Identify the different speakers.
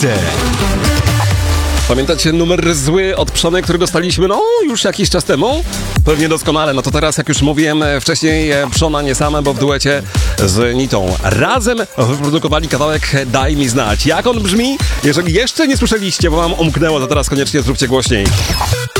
Speaker 1: Pamiętacie numer zły od Przony, który dostaliśmy, już jakiś czas temu? Pewnie doskonale, to teraz, jak już mówiłem wcześniej, Przona nie same, bo w duecie z Nitą razem wyprodukowali kawałek Daj mi znać. Jak on brzmi? Jeżeli jeszcze nie słyszeliście, bo wam umknęło, to teraz koniecznie zróbcie głośniej.